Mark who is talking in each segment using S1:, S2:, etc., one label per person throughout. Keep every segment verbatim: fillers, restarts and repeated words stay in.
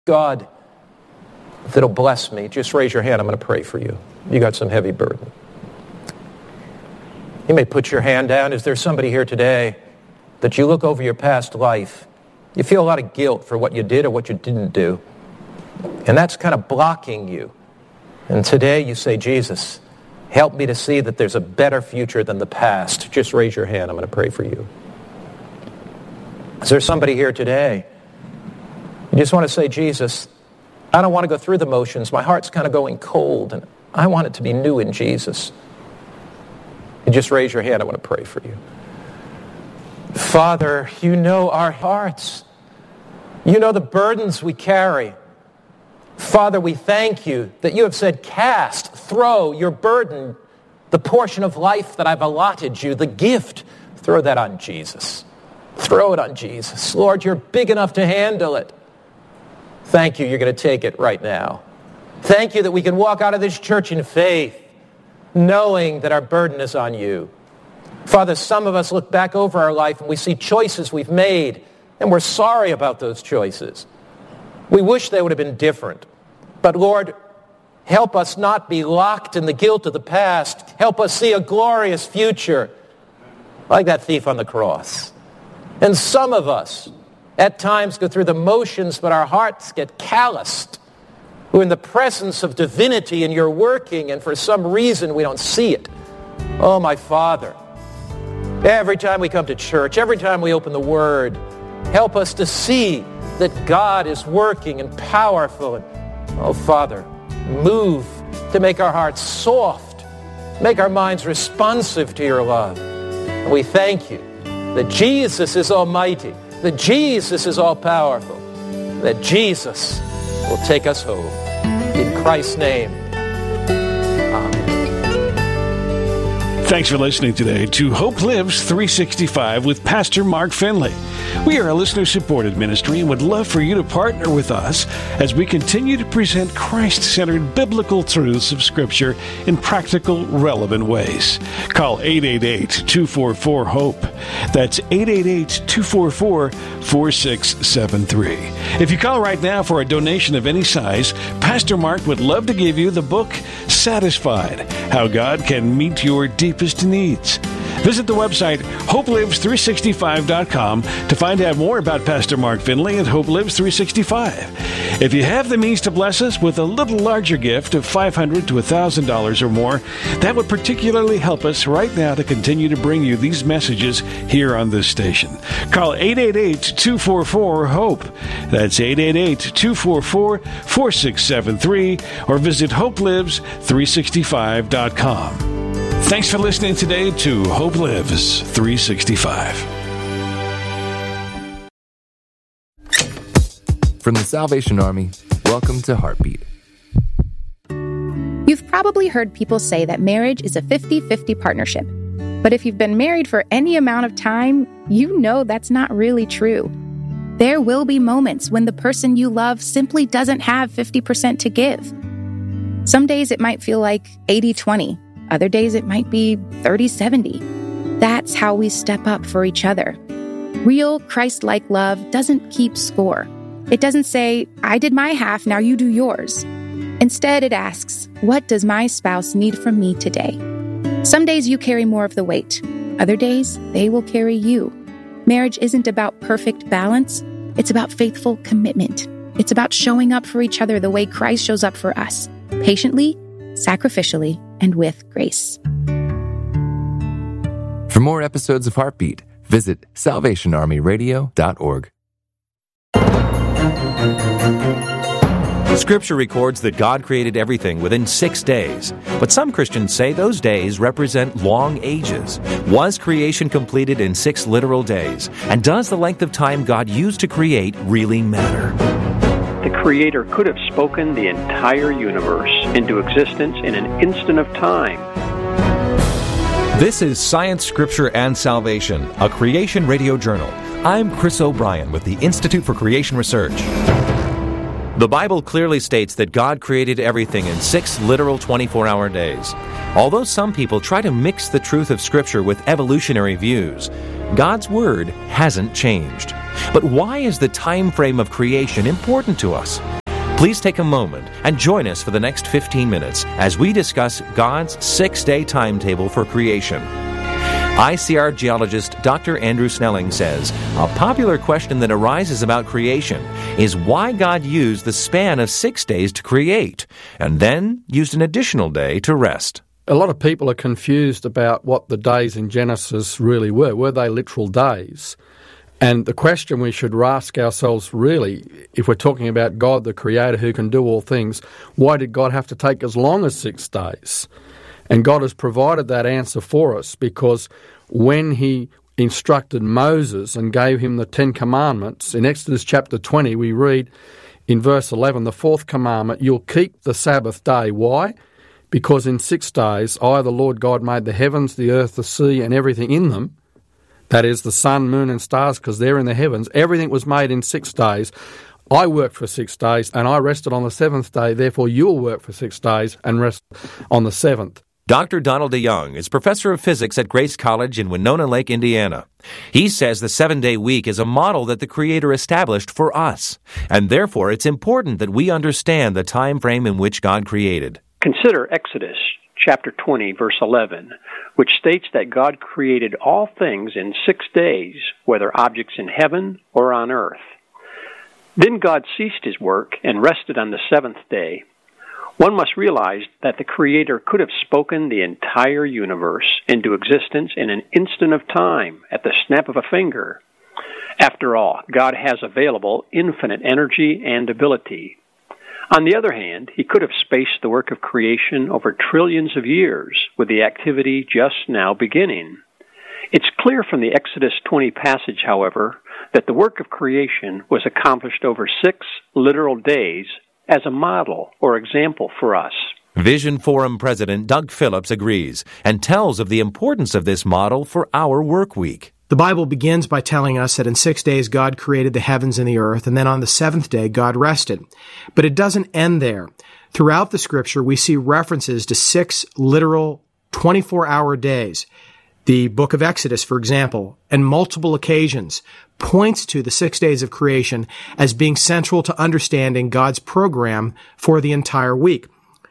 S1: God that'll bless me, just raise your hand. I'm going to pray for you. You got some heavy burden. You may put your hand down. Is there somebody here today that you look over your past life, you feel a lot of guilt for what you did or what you didn't do, and that's kind of blocking you. And today you say, Jesus, help me to see that there's a better future than the past. Just raise your hand. I'm going to pray for you. Is there somebody here today? You just want to say, Jesus, I don't want to go through the motions. My heart's kind of going cold, and I want it to be new in Jesus. You just raise your hand. I want to pray for you. Father, you know our hearts. You know the burdens we carry. Father, we thank you that you have said, cast, throw your burden, the portion of life that I've allotted you, the gift, throw that on Jesus. Throw it on Jesus. Lord, you're big enough to handle it. Thank you, you're going to take it right now. Thank you that we can walk out of this church in faith, knowing that our burden is on you. Father, some of us look back over our life and we see choices we've made, and we're sorry about those choices. We wish they would have been different. But Lord, help us not be locked in the guilt of the past. Help us see a glorious future, like that thief on the cross. And some of us, at times, go through the motions, but our hearts get calloused. We're in the presence of divinity and you're working, and for some reason we don't see it. Oh, my Father, every time we come to church, every time we open the Word, help us to see that God is working and powerful. And, oh, Father, move to make our hearts soft, make our minds responsive to your love. And we thank you that Jesus is almighty, that Jesus is all-powerful, that Jesus will take us home. In Christ's name, amen.
S2: Thanks for listening today to Hope Lives three sixty-five with Pastor Mark Finley. We are a listener-supported ministry and would love for you to partner with us as we continue to present Christ-centered biblical truths of Scripture in practical, relevant ways. Call eight eight eight, two four four, HOPE. That's eight eight eight, two four four, four six seven three. If you call right now for a donation of any size, Pastor Mark would love to give you the book, Satisfied, How God Can Meet Your Deepest Needs. Visit the website hope lives three sixty-five dot com to find out more about Pastor Mark Finley and Hope Lives three sixty-five. If you have the means to bless us with a little larger gift of five hundred dollars to one thousand dollars or more, that would particularly help us right now to continue to bring you these messages here on this station. Call eight eight eight, two four four, HOPE. That's eight eight eight, two four four, four six seven three, or visit hope lives three sixty-five dot com. Thanks for listening today to Hope Lives three sixty-five.
S3: From the Salvation Army, welcome to Heartbeat.
S4: You've probably heard people say that marriage is a fifty-fifty partnership. But if you've been married for any amount of time, you know that's not really true. There will be moments when the person you love simply doesn't have fifty percent to give. Some days it might feel like eighty twenty. Other days it might be thirty seventy. That's how we step up for each other. Real Christ-like love doesn't keep score. It doesn't say, I did my half, now you do yours. Instead, it asks, what does my spouse need from me today? Some days you carry more of the weight. Other days, they will carry you. Marriage isn't about perfect balance. It's about faithful commitment. It's about showing up for each other the way Christ shows up for us, patiently, sacrificially, and with grace.
S3: For more episodes of Heartbeat, visit salvation army radio dot org.
S5: Scripture records that God created everything within six days, but some Christians say those days represent long ages. Was creation completed in six literal days? And does the length of time God used to create really matter?
S6: The Creator could have spoken the entire universe into existence in an instant of time.
S5: This is Science, Scripture, and Salvation, a Creation Radio Journal. I'm Chris O'Brien with the Institute for Creation Research. The Bible clearly states that God created everything in six literal twenty-four hour days. Although some people try to mix the truth of Scripture with evolutionary views, God's Word hasn't changed. But why is the time frame of creation important to us? Please take a moment and join us for the next fifteen minutes as we discuss God's six-day timetable for creation. I C R geologist Doctor Andrew Snelling says a popular question that arises about creation is why God used the span of six days to create and then used an additional day to rest.
S7: A lot of people are confused about what the days in Genesis really were. Were they literal days? And the question we should ask ourselves really, if we're talking about God, the Creator who can do all things, why did God have to take as long as six days? And God has provided that answer for us because when He instructed Moses and gave him the Ten Commandments, in Exodus chapter twenty we read in verse eleven, the fourth commandment, you'll keep the Sabbath day. Why? Because in six days I, the Lord God, made the heavens, the earth, the sea, and everything in them. That is the sun, moon, and stars, because they're in the heavens. Everything was made in six days. I worked for six days, and I rested on the seventh day. Therefore, you'll work for six days and rest on the seventh.
S5: Doctor Donald DeYoung is professor of physics at Grace College in Winona Lake, Indiana. He says the seven-day week is a model that the Creator established for us, and therefore it's important that we understand the time frame in which God created.
S6: Consider Exodus chapter twenty, verse eleven, which states that God created all things in six days, whether objects in heaven or on earth. Then God ceased His work and rested on the seventh day. One must realize that the Creator could have spoken the entire universe into existence in an instant of time, at the snap of a finger. After all, God has available infinite energy and ability. On the other hand, He could have spaced the work of creation over trillions of years, with the activity just now beginning. It's clear from the Exodus twenty passage, however, that the work of creation was accomplished over six literal days as a model or example for us.
S5: Vision Forum President Doug Phillips agrees and tells of the importance of this model for our work week.
S1: The Bible begins by telling us that in six days God created the heavens and the earth, and then on the seventh day God rested. But it doesn't end there. Throughout the Scripture, we see references to six literal twenty-four hour days. The book of Exodus, for example, on multiple occasions, points to the six days of creation as being central to understanding God's program for the entire week.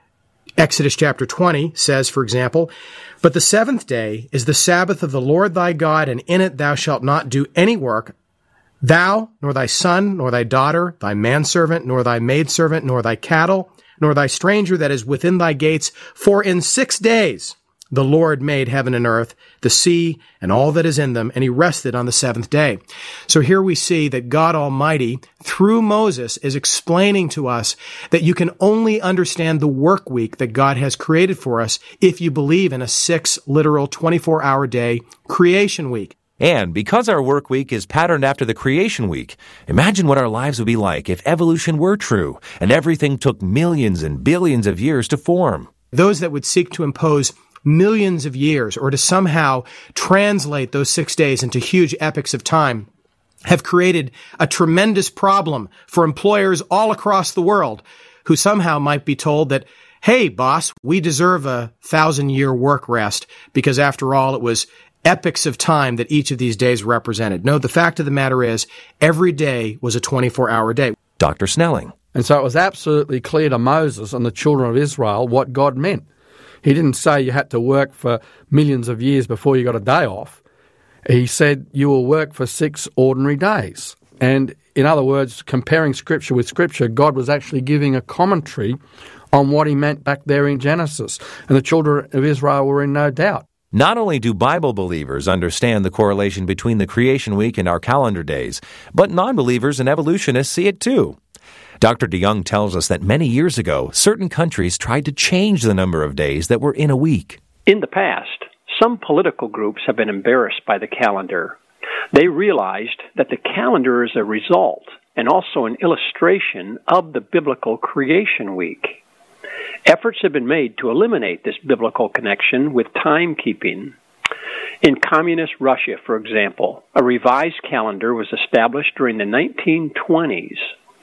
S1: Exodus chapter twenty says, for example, but the seventh day is the Sabbath of the Lord thy God, and in it thou shalt not do any work, thou, nor thy son, nor thy daughter, thy manservant, nor thy maidservant, nor thy cattle, nor thy stranger that is within thy gates, for in six days the Lord made heaven and earth, the sea, and all that is in them, and He rested on the seventh day. So here we see that God Almighty, through Moses, is explaining to us that you can only understand the work week that God has created for us if you believe in a six literal twenty-four hour day creation week.
S5: And because our work week is patterned after the creation week, imagine what our lives would be like if evolution were true and everything took millions and billions of years to form.
S1: Those that would seek to impose millions of years or to somehow translate those six days into huge epochs of time have created a tremendous problem for employers all across the world who somehow might be told that, hey, boss, we deserve a thousand-year work rest because, after all, it was epochs of time that each of these days represented. No, the fact of the matter is every day was a twenty-four hour day.
S5: Doctor Snelling.
S7: And so it was absolutely clear to Moses and the children of Israel what God meant. He didn't say you had to work for millions of years before you got a day off. He said you will work for six ordinary days. And in other words, comparing Scripture with Scripture, God was actually giving a commentary on what He meant back there in Genesis. And the children of Israel were in no doubt.
S5: Not only do Bible believers understand the correlation between the creation week and our calendar days, but non-believers and evolutionists see it too. Doctor DeYoung tells us that many years ago, certain countries tried to change the number of days that were in a week.
S6: In the past, some political groups have been embarrassed by the calendar. They realized that the calendar is a result and also an illustration of the biblical creation week. Efforts have been made to eliminate this biblical connection with timekeeping. In communist Russia, for example, a revised calendar was established during the nineteen twenties.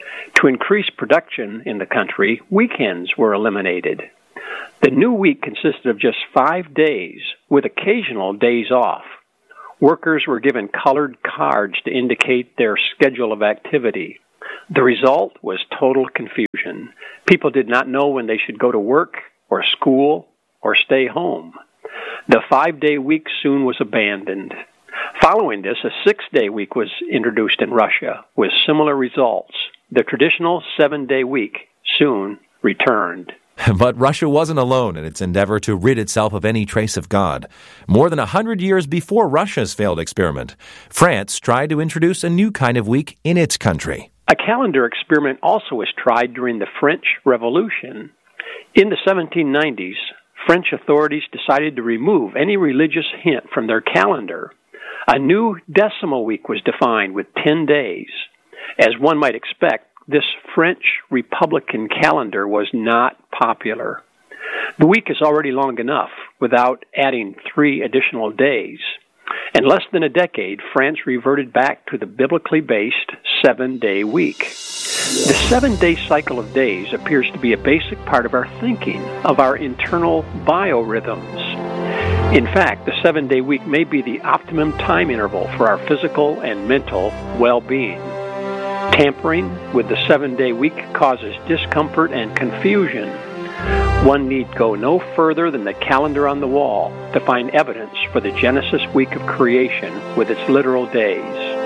S6: To increase production in the country, weekends were eliminated. The new week consisted of just five days, with occasional days off. Workers were given colored cards to indicate their schedule of activity. The result was total confusion. People did not know when they should go to work or school or stay home. The five-day week soon was abandoned. Following this, a six-day week was introduced in Russia with similar results. The traditional seven-day week soon returned.
S5: But Russia wasn't alone in its endeavor to rid itself of any trace of God. More than a hundred years before Russia's failed experiment, France tried to introduce a new kind of week in its country.
S6: A calendar experiment also was tried during the French Revolution. In the seventeen nineties, French authorities decided to remove any religious hint from their calendar. A new decimal week was defined with ten days. As one might expect, this French Republican calendar was not popular. The week is already long enough without adding three additional days. In less than a decade, France reverted back to the biblically based seven-day week. The seven-day cycle of days appears to be a basic part of our thinking, of our internal biorhythms. In fact, the seven-day week may be the optimum time interval for our physical and mental well-being. Tampering with the seven-day week causes discomfort and confusion. One need go no further than the calendar on the wall to find evidence for the Genesis week of creation with its literal days.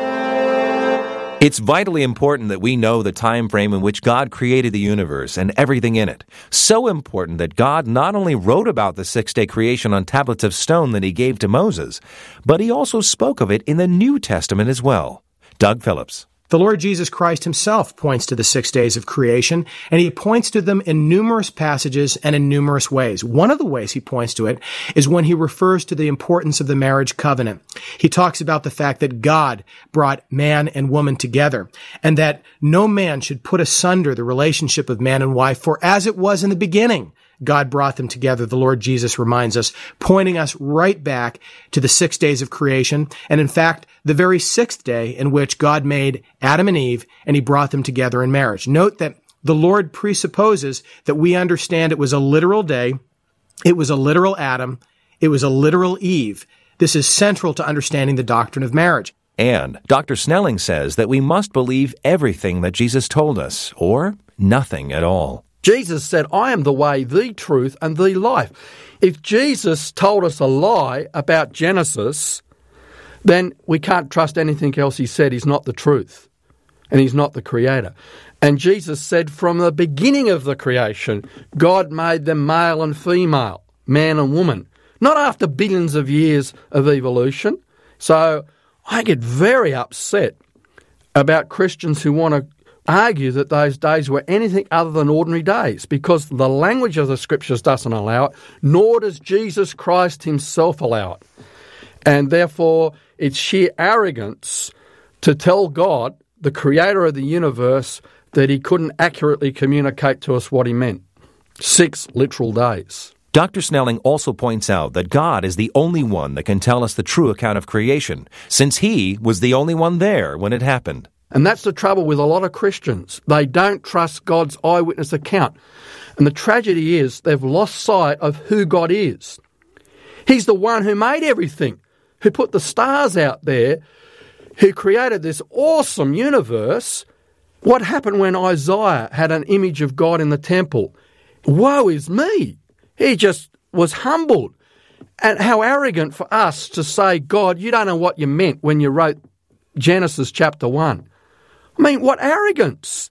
S5: It's vitally important that we know the time frame in which God created the universe and everything in it. So important that God not only wrote about the six-day creation on tablets of stone that he gave to Moses, but he also spoke of it in the New Testament as well. Doug Phillips.
S8: The Lord Jesus Christ himself points to the six days of creation, and he points to them in numerous passages and in numerous ways. One of the ways he points to it is when he refers to the importance of the marriage covenant. He talks about the fact that God brought man and woman together, and that no man should put asunder the relationship of man and wife, for as it was in the beginning, God brought them together, the Lord Jesus reminds us, pointing us right back to the six days of creation, and in fact, the very sixth day in which God made Adam and Eve, and he brought them together in marriage. Note that the Lord presupposes that we understand it was a literal day, it was a literal Adam, it was a literal Eve. This is central to understanding the doctrine of marriage.
S5: And Doctor Snelling says that we must believe everything that Jesus told us, or nothing at all.
S7: Jesus said, I am the way, the truth, and the life. If Jesus told us a lie about Genesis, then we can't trust anything else he said. He's not the truth, and he's not the creator. And Jesus said from the beginning of the creation, God made them male and female, man and woman, not after billions of years of evolution. So I get very upset about Christians who want to argue that those days were anything other than ordinary days, because the language of the Scriptures doesn't allow it, nor does Jesus Christ himself allow it. And therefore, it's sheer arrogance to tell God, the creator of the universe, that he couldn't accurately communicate to us what he meant. Six literal days.
S5: Doctor Snelling also points out that God is the only one that can tell us the true account of creation, since he was the only one there when it happened.
S7: And that's the trouble with a lot of Christians. They don't trust God's eyewitness account. And the tragedy is they've lost sight of who God is. He's the one who made everything, who put the stars out there, who created this awesome universe. What happened when Isaiah had an image of God in the temple? Woe is me. He just was humbled. And how arrogant for us to say, God, you don't know what you meant when you wrote Genesis chapter one. I mean, what arrogance.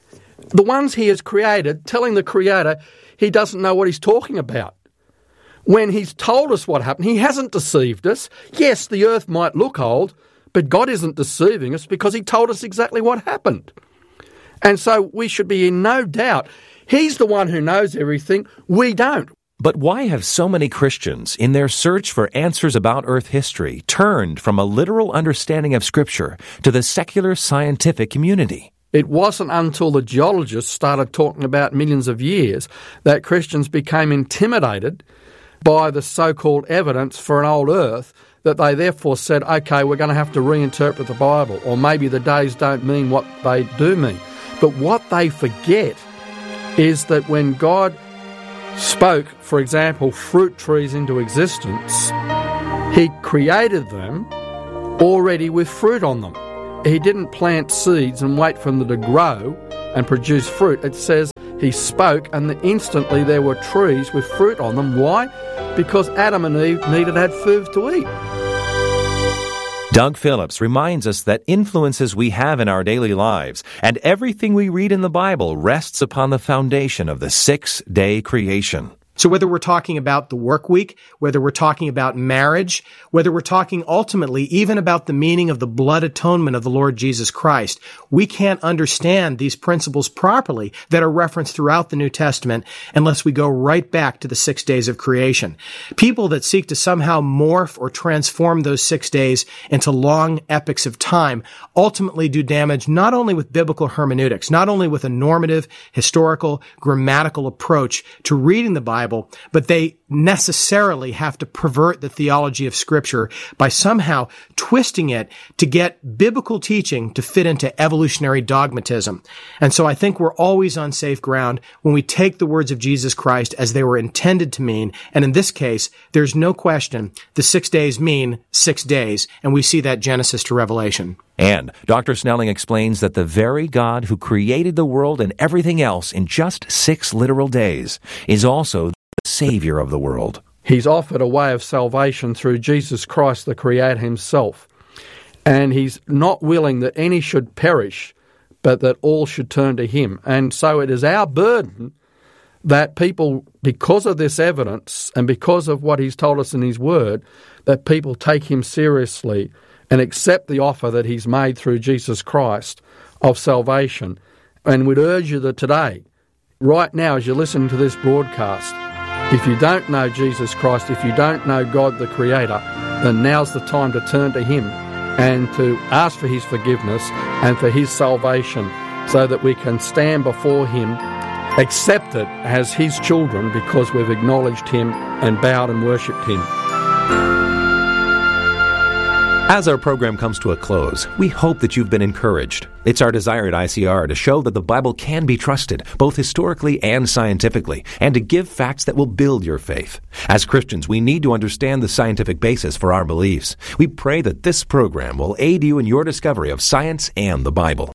S7: The ones he has created, telling the creator he doesn't know what he's talking about. When he's told us what happened, he hasn't deceived us. Yes, the earth might look old, but God isn't deceiving us because he told us exactly what happened. And so we should be in no doubt. He's the one who knows everything. We don't.
S5: But why have so many Christians, in their search for answers about Earth history, turned from a literal understanding of Scripture to the secular scientific community?
S7: It wasn't until the geologists started talking about millions of years that Christians became intimidated by the so-called evidence for an old Earth that they therefore said, okay, we're going to have to reinterpret the Bible, or maybe the days don't mean what they do mean. But what they forget is that when God spoke, for example, fruit trees into existence, he created them already with fruit on them. He didn't plant seeds and wait for them to grow and produce fruit. It says he spoke and instantly there were trees with fruit on them. Why? Because Adam and Eve needed to have food to eat.
S5: Doug Phillips reminds us that influences we have in our daily lives and everything we read in the Bible rests upon the foundation of the six-day creation.
S8: So whether we're talking about the work week, whether we're talking about marriage, whether we're talking ultimately even about the meaning of the blood atonement of the Lord Jesus Christ, we can't understand these principles properly that are referenced throughout the New Testament unless we go right back to the six days of creation. People that seek to somehow morph or transform those six days into long epics of time ultimately do damage not only with biblical hermeneutics, not only with a normative, historical, grammatical approach to reading the Bible, but they necessarily have to pervert the theology of Scripture by somehow twisting it to get biblical teaching to fit into evolutionary dogmatism. And so I think we're always on safe ground when we take the words of Jesus Christ as they were intended to mean. And in this case, there's no question the six days mean six days, and we see that Genesis to Revelation.
S5: And Doctor Snelling explains that the very God who created the world and everything else in just six literal days is also the Savior of the world.
S7: He's offered a way of salvation through Jesus Christ, the Creator himself. And he's not willing that any should perish, but that all should turn to him. And so it is our burden that people, because of this evidence and because of what he's told us in his word, that people take him seriously and accept the offer that he's made through Jesus Christ of salvation. And we'd urge you that today, right now as you listen to this broadcast, if you don't know Jesus Christ, if you don't know God the Creator, then now's the time to turn to him and to ask for his forgiveness and for his salvation so that we can stand before him accepted as his children because we've acknowledged him and bowed and worshipped him.
S5: As our program comes to a close, we hope that you've been encouraged. It's our desire at I C R to show that the Bible can be trusted, both historically and scientifically, and to give facts that will build your faith. As Christians, we need to understand the scientific basis for our beliefs. We pray that this program will aid you in your discovery of science and the Bible.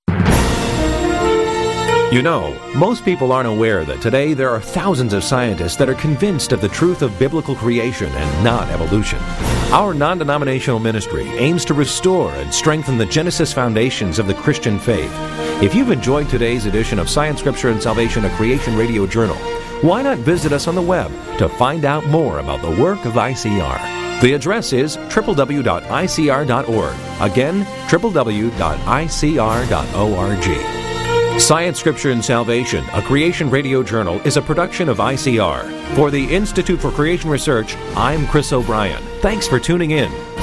S5: You know, most people aren't aware that today there are thousands of scientists that are convinced of the truth of biblical creation and not evolution. Our non-denominational ministry aims to restore and strengthen the Genesis foundations of the Christian faith. If you've enjoyed today's edition of Science, Scripture, and Salvation, a Creation Radio Journal, why not visit us on the web to find out more about the work of I C R? The address is w w w dot i c r dot org. Again, w w w dot i c r dot org. Science, Scripture, and Salvation, a Creation Radio Journal, is a production of I C R. For the Institute for Creation Research, I'm Chris O'Brien. Thanks for tuning in.